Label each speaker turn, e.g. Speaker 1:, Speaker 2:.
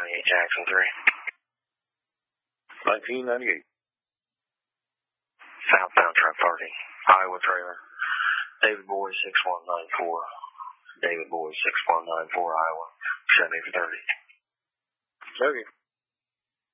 Speaker 1: Jackson 3.
Speaker 2: 1998.
Speaker 1: Southbound truck party. Iowa trailer. David Boy 6194. David Boy 6194, Iowa. 70 for 30.
Speaker 2: Okay.